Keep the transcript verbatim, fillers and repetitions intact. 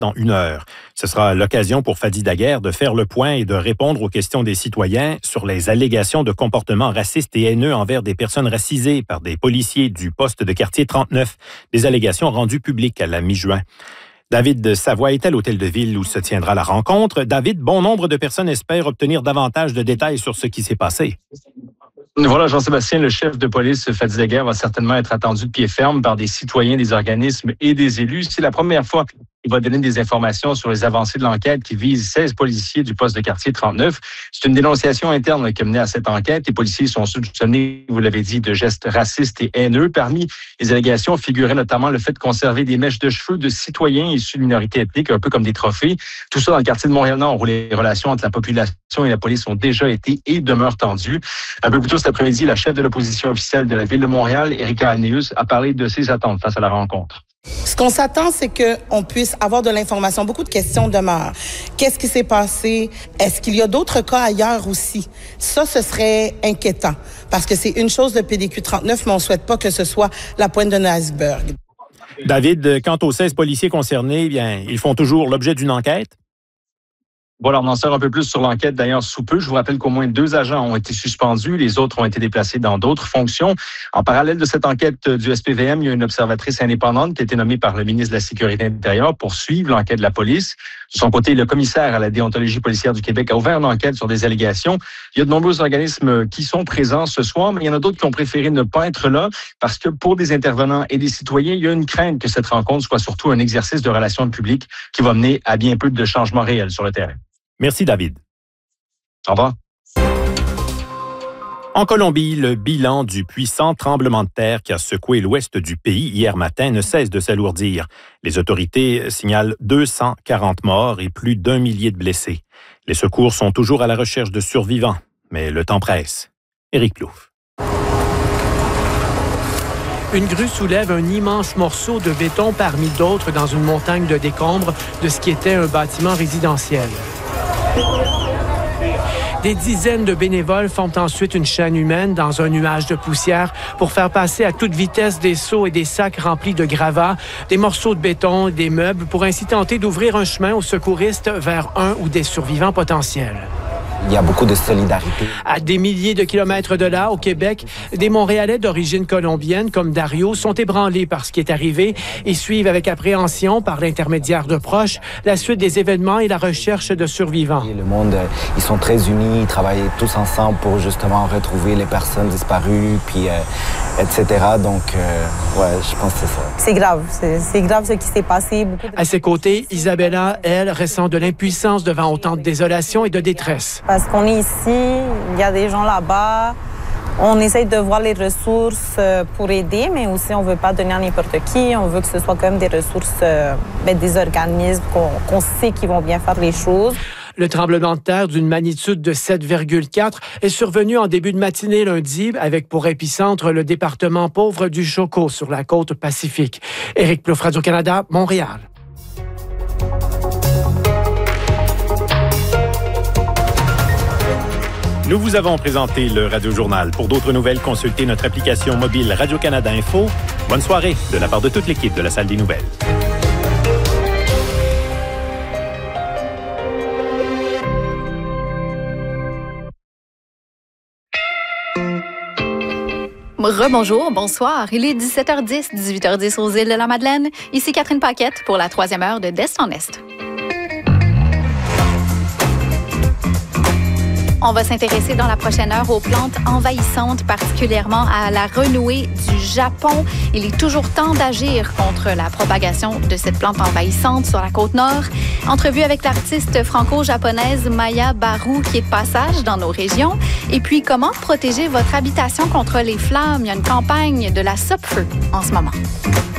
dans une heure. Ce sera l'occasion pour Fadi Daguerre de faire le point et de répondre aux questions des citoyens sur les allégations de comportements racistes et haineux envers des personnes racisées par des policiers du poste de quartier trente-neuf. Des allégations rendues publiques à la mi-juin. David Savoie est à l'hôtel de ville où se tiendra la rencontre. David, bon nombre de personnes espèrent obtenir davantage de détails sur ce qui s'est passé. Voilà, Jean-Sébastien, le chef de police, Fadi Daguerre, va certainement être attendu de pied ferme par des citoyens, des organismes et des élus. C'est la première fois qu'il va donner des informations sur les avancées de l'enquête qui vise seize policiers du poste de quartier trente-neuf. C'est une dénonciation interne qui a mené à cette enquête. Les policiers sont soupçonnés, vous l'avez dit, de gestes racistes et haineux. Parmi les allégations figurait notamment le fait de conserver des mèches de cheveux de citoyens issus de minorités ethniques, un peu comme des trophées. Tout ça dans le quartier de Montréal-Nord, où les relations entre la population et la police ont déjà été et demeurent tendues. Un peu plus tôt cet après-midi, la chef de l'opposition officielle de la Ville de Montréal, Erika Anneus, a parlé de ses attentes face à la rencontre. Ce qu'on s'attend, c'est qu'on puisse avoir de l'information. Beaucoup de questions demeurent. Qu'est-ce qui s'est passé? Est-ce qu'il y a d'autres cas ailleurs aussi? Ça, ce serait inquiétant. Parce que c'est une chose de P D Q trente-neuf, mais on ne souhaite pas que ce soit la pointe d'un iceberg. David, quant aux seize policiers concernés, bien, ils font toujours l'objet d'une enquête? Voilà, on en sait un peu plus sur l'enquête d'ailleurs sous peu. Je vous rappelle qu'au moins deux agents ont été suspendus, les autres ont été déplacés dans d'autres fonctions. En parallèle de cette enquête du S P V M, il y a une observatrice indépendante qui a été nommée par le ministre de la Sécurité intérieure pour suivre l'enquête de la police. De son côté, le commissaire à la déontologie policière du Québec a ouvert une enquête sur des allégations. Il y a de nombreux organismes qui sont présents ce soir, mais il y en a d'autres qui ont préféré ne pas être là parce que pour des intervenants et des citoyens, il y a une crainte que cette rencontre soit surtout un exercice de relations publiques qui va mener à bien peu de changements réels sur le terrain. Merci, David. Au revoir. En Colombie, le bilan du puissant tremblement de terre qui a secoué l'ouest du pays hier matin ne cesse de s'alourdir. Les autorités signalent deux cent quarante morts et plus d'un millier de blessés. Les secours sont toujours à la recherche de survivants, mais le temps presse. Éric Plouffe. Une grue soulève un immense morceau de béton parmi d'autres dans une montagne de décombres de ce qui était un bâtiment résidentiel. Des dizaines de bénévoles forment ensuite une chaîne humaine dans un nuage de poussière pour faire passer à toute vitesse des seaux et des sacs remplis de gravats, des morceaux de béton, des meubles pour ainsi tenter d'ouvrir un chemin aux secouristes vers un ou des survivants potentiels. Il y a beaucoup de solidarité. À des milliers de kilomètres de là, au Québec, des Montréalais d'origine colombienne comme Dario sont ébranlés par ce qui est arrivé et suivent avec appréhension, par l'intermédiaire de proches, la suite des événements et la recherche de survivants. Le monde, ils sont très unis, ils travaillent tous ensemble pour justement retrouver les personnes disparues, puis euh, et cetera. Donc, euh, ouais, je pense que c'est ça. C'est grave, c'est, c'est grave ce qui s'est passé. Beaucoup de... À ses côtés, Isabella, elle, ressent de l'impuissance devant autant de désolation et de détresse. Parce qu'on est ici, il y a des gens là-bas. On essaye de voir les ressources pour aider, mais aussi on ne veut pas donner à n'importe qui. On veut que ce soit quand même des ressources, ben, des organismes qu'on, qu'on sait qu'ils vont bien faire les choses. Le tremblement de terre d'une magnitude de sept virgule quatre est survenu en début de matinée lundi avec pour épicentre le département pauvre du Choco sur la côte Pacifique. Éric Plouffe, Radio-Canada, Montréal. Nous vous avons présenté le Radio-Journal. Pour d'autres nouvelles, consultez notre application mobile Radio-Canada Info. Bonne soirée de la part de toute l'équipe de la Salle des Nouvelles. Rebonjour, bonsoir. Il est dix-sept heures dix, dix-huit heures dix aux îles de la Madeleine. Ici Catherine Paquette pour la troisième heure de d'Est en Est. On va s'intéresser dans la prochaine heure aux plantes envahissantes, particulièrement à la renouée du Japon. Il est toujours temps d'agir contre la propagation de cette plante envahissante sur la côte nord. Entrevue avec l'artiste franco-japonaise Maya Barou qui est de passage dans nos régions. Et puis, comment protéger votre habitation contre les flammes? Il y a une campagne de la Sopfeu en ce moment.